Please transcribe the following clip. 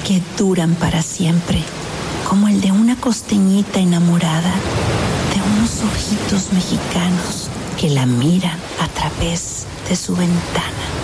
que duran para siempre, como el de una costeñita enamorada de unos ojitos mexicanos que la miran a través de su ventana.